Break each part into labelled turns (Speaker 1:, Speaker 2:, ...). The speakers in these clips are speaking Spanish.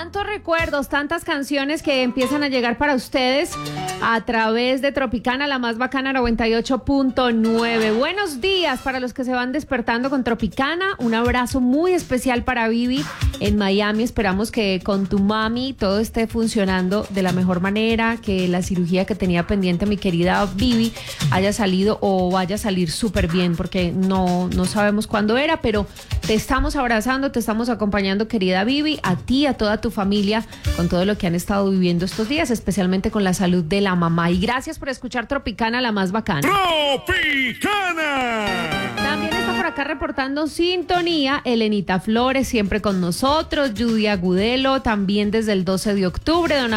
Speaker 1: Tantos recuerdos, tantas canciones que empiezan a llegar para ustedes a través de Tropicana, la más bacana 98.9. Buenos días para los que se van despertando con Tropicana. Un abrazo muy especial para Vivi en Miami. Esperamos que con tu mami todo esté funcionando de la mejor manera, que la cirugía que tenía pendiente mi querida Vivi haya salido o vaya a salir súper bien, porque no sabemos cuándo era, pero te estamos abrazando, te estamos acompañando, querida Vivi, a ti, a toda tu familia, con todo lo que han estado viviendo estos días, especialmente con la salud de la mamá. Y gracias por escuchar Tropicana, la más bacana.
Speaker 2: ¡Tropicana!
Speaker 1: También está por acá reportando sintonía Elenita Flores, siempre con nosotros, Judy Agudelo, también desde el 12 de octubre, don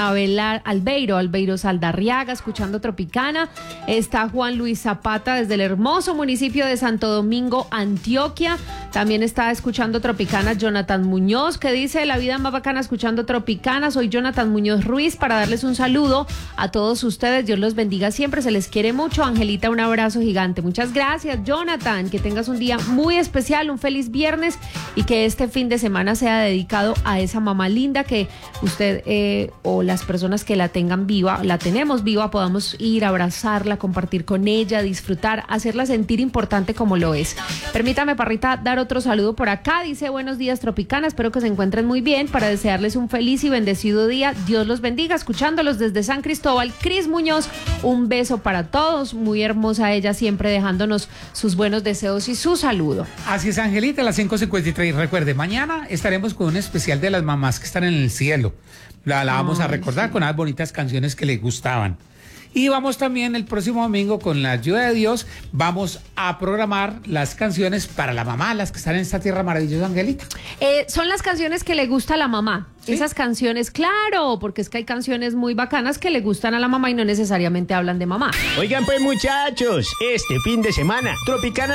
Speaker 1: Albeiro Saldarriaga, escuchando Tropicana. Está Juan Luis Zapata desde el hermoso municipio de Santo Domingo, Antioquia. También está escuchando Tropicana Jonathan Muñoz, que dice: la vida más bacana escuchando Tropicana. Soy Jonathan Muñoz Ruiz, para darles un saludo a todos ustedes. Dios los bendiga siempre, se les quiere mucho. Angelita, un abrazo gigante. Muchas gracias, Jonathan. Que tengas un día muy especial, un feliz viernes, y que este fin de semana sea dedicado a esa mamá linda que usted o las personas que la tengan viva, la tenemos viva, podamos ir a abrazarla, compartir con ella, disfrutar, hacerla sentir importante como lo es. Permítame, Parrita, dar otro saludo por acá. Dice: buenos días, Tropicana, espero que se encuentren muy bien, para desearles un feliz y bendecido día. Dios los bendiga, escuchándolos desde San Cristóbal. Cris Muñoz, un beso para todos. Muy hermosa ella, siempre dejándonos sus buenos deseos y su saludo.
Speaker 2: Así es, Angelita, a las 5:53. Recuerde, mañana estaremos con un especial de las mamás que están en el cielo. La vamos a recordar con unas bonitas canciones que les gustaban. Y vamos también el próximo domingo, con la ayuda de Dios, vamos a programar las canciones para la mamá, las que están en esta tierra maravillosa, Angelita.
Speaker 1: Son las canciones que le gusta a la mamá. ¿Sí? Esas canciones, claro, porque es que hay canciones muy bacanas que le gustan a la mamá y no necesariamente hablan de mamá.
Speaker 3: Oigan pues, muchachos, este fin de semana Tropicana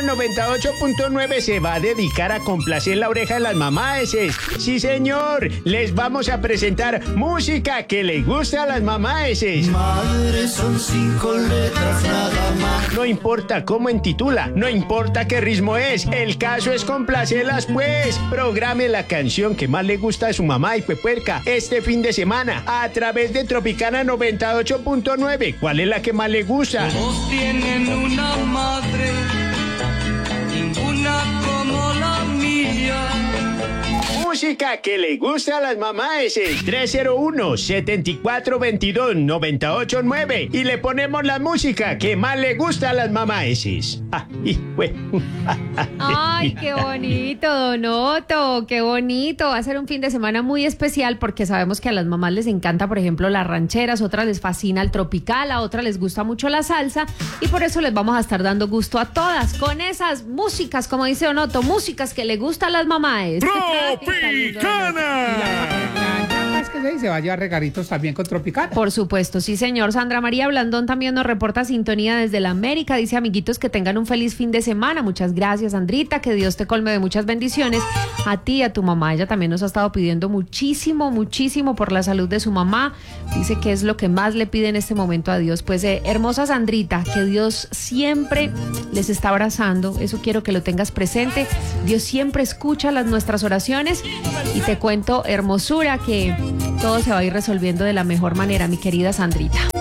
Speaker 3: 98.9 se va a dedicar a complacer la oreja de las mamáeses. Sí, señor, les vamos a presentar música que le gusta a las mamáeses.
Speaker 4: Madre, son 5 letras nada más.
Speaker 3: No importa cómo intitula, no importa qué ritmo es, el caso es complacerlas pues. Programe la canción que más le gusta a su mamá y puerca este fin de semana a través de Tropicana 98.9. ¿Cuál es la que más le gusta?
Speaker 4: Todos tienen una madre, ninguna como la mía.
Speaker 3: Música que le gusta a las mamáeses. 301-7422-989 y le ponemos la música que más le gusta a las mamáeses.
Speaker 1: Ay, qué bonito, Don Otto, qué bonito. Va a ser un fin de semana muy especial porque sabemos que a las mamás les encanta, por ejemplo, las rancheras, a otras les fascina el tropical, a otras les gusta mucho la salsa, y por eso les vamos a estar dando gusto a todas con esas músicas, como dice Don Otto, músicas que le gustan a las mamás.
Speaker 2: ¡Tropicana! Es que se va a llevar regalitos también con Tropicana.
Speaker 1: Por supuesto, sí, señor. Sandra María Blandón también nos reporta sintonía desde la América. Dice: amiguitos, que tengan un feliz fin de semana. Muchas gracias, Sandrita. Que Dios te colme de muchas bendiciones. A ti y a tu mamá. Ella también nos ha estado pidiendo muchísimo por la salud de su mamá. Dice que es lo que más le pide en este momento a Dios. Pues hermosa Sandrita, que Dios siempre les está abrazando. Eso quiero que lo tengas presente. Dios siempre escucha nuestras oraciones. Y te cuento, hermosura, que todo se va a ir resolviendo de la mejor manera, mi querida Sandrita.